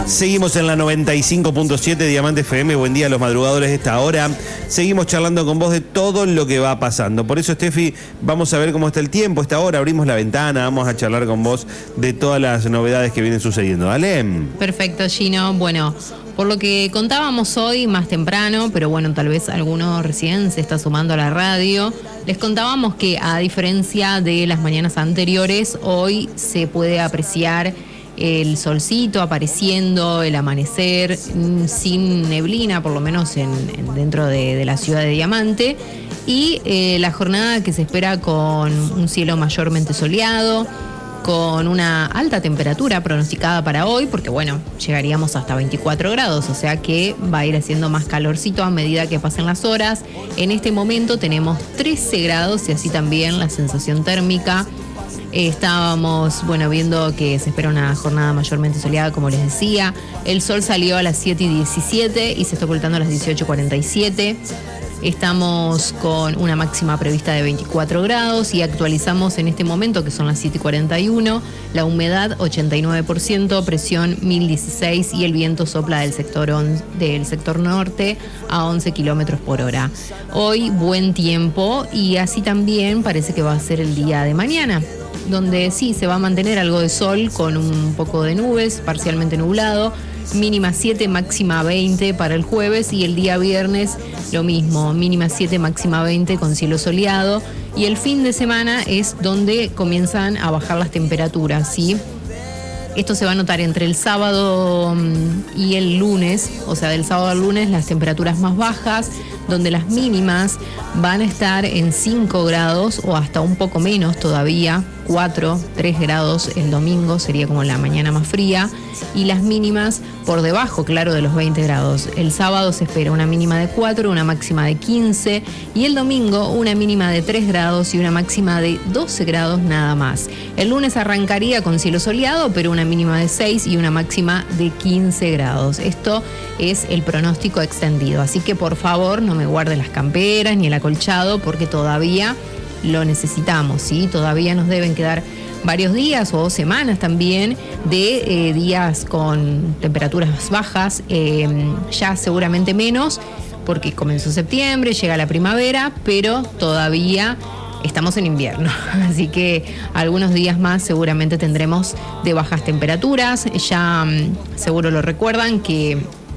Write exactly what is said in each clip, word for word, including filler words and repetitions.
Seguimos en la noventa y cinco punto siete Diamante F M. Buen día a los madrugadores de esta hora. Seguimos charlando con vos de todo lo que va pasando. Por eso, Steffi, vamos a ver cómo está el tiempo. Esta hora abrimos la ventana, vamos a charlar con vos de todas las novedades que vienen sucediendo. ¿Dale? Perfecto, Gino. Bueno, por lo que contábamos hoy más temprano, pero bueno, tal vez alguno recién se está sumando a la radio, les contábamos que a diferencia de las mañanas anteriores, hoy se puede apreciar el solcito apareciendo, el amanecer sin neblina, por lo menos en, en dentro de, de la ciudad de Diamante, y eh, la jornada que se espera con un cielo mayormente soleado, con una alta temperatura pronosticada para hoy, porque bueno, llegaríamos hasta veinticuatro grados, o sea que va a ir haciendo más calorcito a medida que pasen las horas. En este momento tenemos trece grados y así también la sensación térmica. Eh, estábamos, bueno, viendo que se espera una jornada mayormente soleada, como les decía. El sol salió a las siete y diecisiete y se está ocultando a las dieciocho y cuarenta y siete. Estamos con una máxima prevista de veinticuatro grados y actualizamos en este momento, que son las siete y cuarenta y uno, la humedad ochenta y nueve por ciento, presión mil dieciséis y el viento sopla del sector, on, del sector norte a once kilómetros por hora. Hoy buen tiempo y así también parece que va a ser el día de mañana, donde sí se va a mantener algo de sol con un poco de nubes, parcialmente nublado, mínima siete, máxima veinte para el jueves, y el día viernes lo mismo, mínima siete, máxima veinte con cielo soleado, y el fin de semana es donde comienzan a bajar las temperaturas, ¿sí? Esto se va a notar entre el sábado y el lunes, o sea, del sábado al lunes las temperaturas más bajas, donde las mínimas van a estar en cinco grados o hasta un poco menos todavía, cuatro, tres grados el domingo, sería como la mañana más fría, y las mínimas por debajo, claro, de los veinte grados. El sábado se espera una mínima de cuatro, una máxima de quince, y el domingo una mínima de tres grados y una máxima de doce grados nada más. El lunes arrancaría con cielo soleado, pero una mínima de seis y una máxima de quince grados. Esto es el pronóstico extendido, así que por favor no me guarden las camperas ni el acolchado, porque todavía lo necesitamos, ¿sí? Todavía nos deben quedar varios días o semanas también de eh, días con temperaturas bajas, eh, ya seguramente menos, porque comenzó septiembre, llega la primavera, pero todavía estamos en invierno, así que algunos días más seguramente tendremos de bajas temperaturas. Ya seguro lo recuerdan que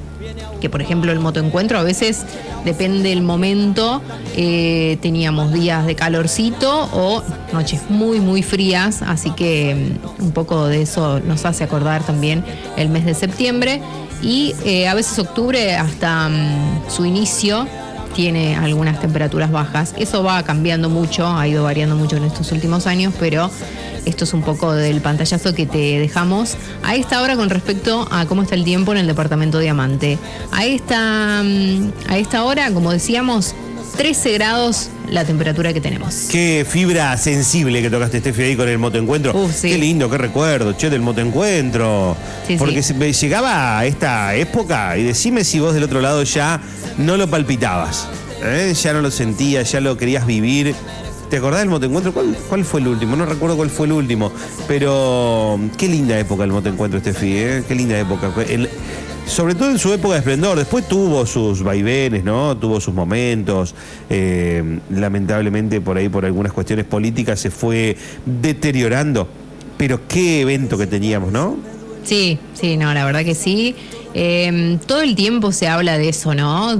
que por ejemplo el motoencuentro a veces, depende del momento, eh, teníamos días de calorcito o noches muy muy frías, así que um, un poco de eso nos hace acordar también el mes de septiembre, y eh, a veces octubre hasta um, su inicio tiene algunas temperaturas bajas. Eso va cambiando mucho, ha ido variando mucho en estos últimos años, pero esto es un poco del pantallazo que te dejamos a esta hora con respecto a cómo está el tiempo en el departamento Diamante. A esta, a esta hora, como decíamos, trece grados la temperatura que tenemos. Qué fibra sensible que tocaste, Steffi, ahí con el motoencuentro. Uh, sí. Qué lindo, qué recuerdo, che, del motoencuentro. Sí, Porque sí. Se, llegaba a esta época, y decime si vos del otro lado ya no lo palpitabas, ¿eh? Ya no lo sentías, ya lo querías vivir. ¿Te acordás del motoencuentro? ¿Cuál, ¿Cuál fue el último? No recuerdo cuál fue el último, pero qué linda época el motoencuentro, Steffi, ¿eh? Qué linda época. El, sobre todo en su época de esplendor. Después tuvo sus vaivenes, ¿no? Tuvo sus momentos. Eh, lamentablemente por ahí, por algunas cuestiones políticas, se fue deteriorando. Pero qué evento que teníamos, ¿no? Sí, sí, no, la verdad que sí. Eh, todo el tiempo se habla de eso, ¿no?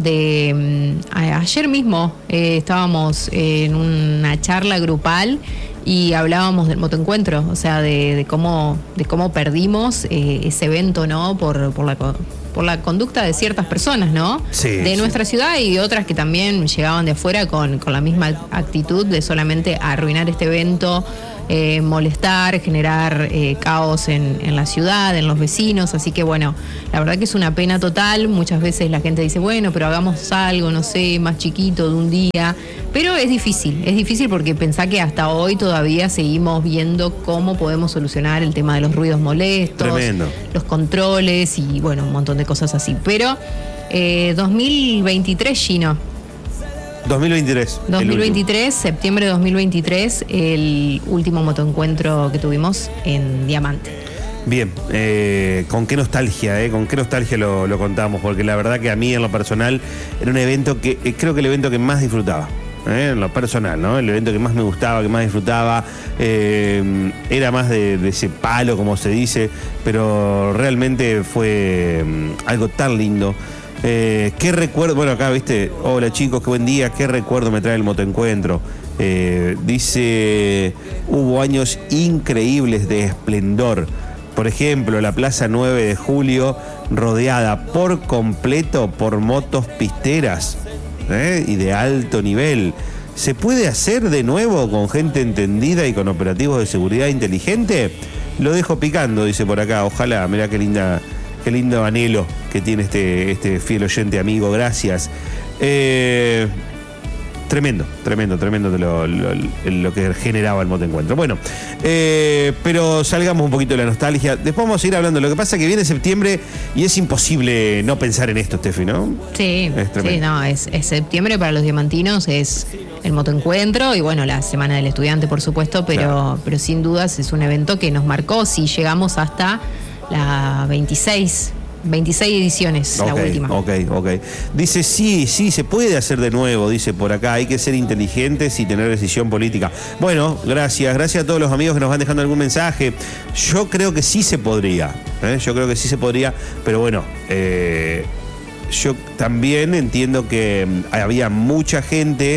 De a, ayer mismo eh, estábamos en una charla grupal y hablábamos del motoencuentro, o sea, de, de cómo de cómo perdimos eh, ese evento, ¿no? Por, por la por la conducta de ciertas personas, ¿no? Sí, de sí. nuestra ciudad y de otras que también llegaban de afuera con, con la misma actitud de solamente arruinar este evento, eh, molestar, generar eh, caos en, en la ciudad, en los vecinos. Así que bueno, la verdad que es una pena total. Muchas veces la gente dice, bueno, pero hagamos algo, no sé, más chiquito de un día. Pero es difícil, es difícil porque pensá que hasta hoy todavía seguimos viendo cómo podemos solucionar el tema de los ruidos molestos, Tremendo. Los controles y bueno, un montón de cosas así. Pero eh, dos mil veintitrés, Gino. dos mil veintitrés. dos mil veintitrés, septiembre de dos mil veintitrés, el último motoencuentro que tuvimos en Diamante. Bien, eh, con qué nostalgia, eh, con qué nostalgia lo, lo contamos, porque la verdad que a mí en lo personal era un evento que, eh, creo que el evento que más disfrutaba. Eh, en lo personal, ¿no? El evento que más me gustaba, que más disfrutaba, eh, era más de, de ese palo, como se dice, pero realmente fue um, algo tan lindo. Eh, ¿Qué recuerdo? Bueno, acá, viste, hola chicos, qué buen día, qué recuerdo me trae el motoencuentro. Eh, dice, hubo años increíbles de esplendor. Por ejemplo, la Plaza nueve de Julio, rodeada por completo por motos pisteras. ¿Eh? Y de alto nivel. ¿Se puede hacer de nuevo con gente entendida y con operativos de seguridad inteligente? Lo dejo picando, dice por acá. Ojalá, mirá qué linda, qué lindo anhelo que tiene este, este fiel oyente amigo. Gracias. Eh, tremendo, tremendo, tremendo de lo, lo, lo que generaba el motoencuentro. Bueno, eh, pero salgamos un poquito de la nostalgia. Después vamos a ir hablando. Lo que pasa es que viene septiembre y es imposible no pensar en esto, Steffi, ¿no? Sí, sí, no, es, es septiembre para los diamantinos, es el motoencuentro y bueno, la Semana del Estudiante, por supuesto, pero, claro. pero sin dudas es un evento que nos marcó. Si llegamos hasta la veintiséis ediciones, okay, la última. Ok, ok. Dice, sí, sí, se puede hacer de nuevo, dice por acá. Hay que ser inteligentes y tener decisión política. Bueno, gracias. Gracias a todos los amigos que nos van dejando algún mensaje. Yo creo que sí se podría. ¿eh? Yo creo que sí se podría, pero bueno, eh, yo también entiendo que había mucha gente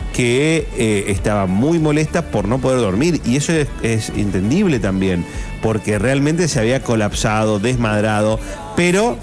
que eh, estaba muy molesta por no poder dormir, y eso es, es entendible también, porque realmente se había colapsado, desmadrado, pero,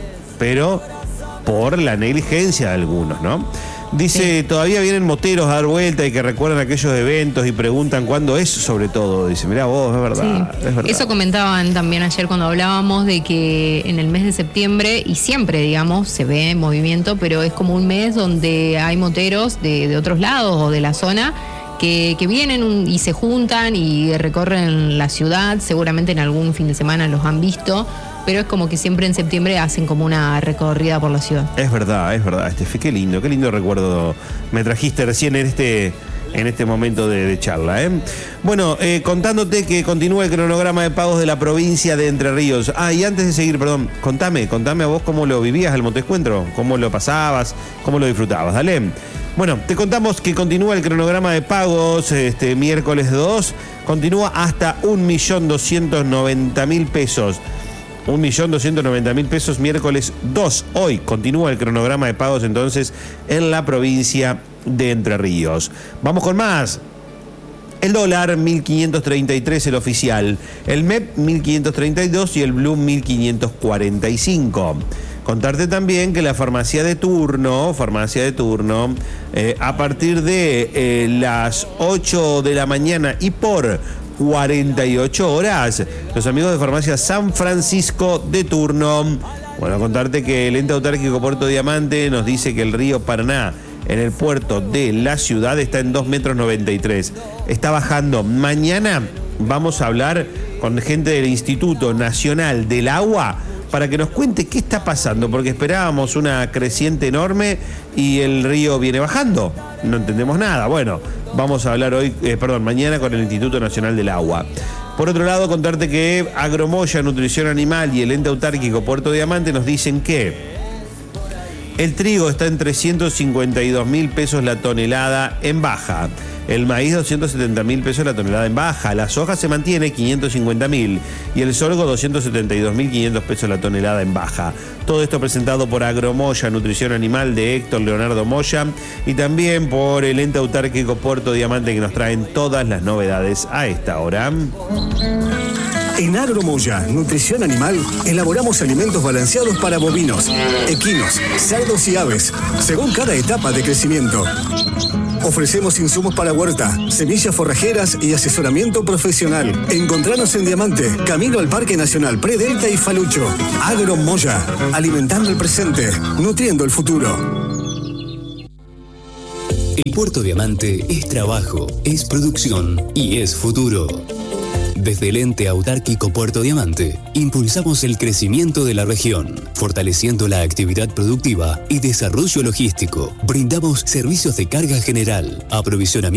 pero por la negligencia de algunos, ¿no? Dice, sí. Todavía vienen moteros a dar vuelta y que recuerdan aquellos eventos y preguntan cuándo es, sobre todo. Dice, mirá vos, es verdad, sí. es verdad. Eso comentaban también ayer cuando hablábamos de que en el mes de septiembre, y siempre, digamos, se ve movimiento, pero es como un mes donde hay moteros de, de otros lados o de la zona que, que vienen un, y se juntan y recorren la ciudad. Seguramente en algún fin de semana los han visto, pero es como que siempre en septiembre hacen como una recorrida por la ciudad. Es verdad, es verdad, Estefi, qué lindo, qué lindo recuerdo me trajiste recién en este, en este momento de, de charla. ¿eh? Bueno, eh, contándote que continúa el cronograma de pagos de la provincia de Entre Ríos. Ah, y antes de seguir, perdón, contame, contame a vos cómo lo vivías el motoencuentro, cómo lo pasabas, cómo lo disfrutabas, dale. Bueno, te contamos que continúa el cronograma de pagos este miércoles dos, continúa hasta un millón doscientos noventa mil pesos. un millón doscientos noventa mil pesos miércoles dos. Hoy continúa el cronograma de pagos entonces en la provincia de Entre Ríos. Vamos con más. El dólar mil quinientos treinta y tres el oficial, el M E P mil quinientos treinta y dos y el Blue mil quinientos cuarenta y cinco. Contarte también que la farmacia de turno, farmacia de turno, eh, a partir de eh, las ocho de la mañana y por cuarenta y ocho horas, los amigos de Farmacia San Francisco de turno. Bueno, contarte que el ente autárquico Puerto Diamante nos dice que el río Paraná en el puerto de la ciudad está en dos metros noventa y tres. Está bajando. Mañana vamos a hablar con gente del Instituto Nacional del Agua para que nos cuente qué está pasando, porque esperábamos una creciente enorme y el río viene bajando. No entendemos nada. Bueno, vamos a hablar hoy, eh, perdón, mañana con el Instituto Nacional del Agua. Por otro lado, contarte que Agromoya, Nutrición Animal y el ente autárquico Puerto Diamante nos dicen que el trigo está en trescientos cincuenta y dos mil pesos la tonelada en baja. El maíz doscientos setenta mil pesos la tonelada en baja. La soja se mantiene quinientos cincuenta mil y el sorgo doscientos setenta y dos mil quinientos pesos la tonelada en baja. Todo esto presentado por Agromoya, Nutrición Animal de Héctor Leonardo Moya y también por el ente autárquico Puerto Diamante, que nos traen todas las novedades a esta hora. En Agromoya, Nutrición Animal, elaboramos alimentos balanceados para bovinos, equinos, cerdos y aves, según cada etapa de crecimiento. Ofrecemos insumos para huerta, semillas forrajeras y asesoramiento profesional. Encontranos en Diamante, camino al Parque Nacional Predelta y Falucho. Agromoya, alimentando el presente, nutriendo el futuro. El Puerto Diamante es trabajo, es producción y es futuro. Desde el ente autárquico Puerto Diamante, impulsamos el crecimiento de la región, fortaleciendo la actividad productiva y desarrollo logístico. Brindamos servicios de carga general, aprovisionamiento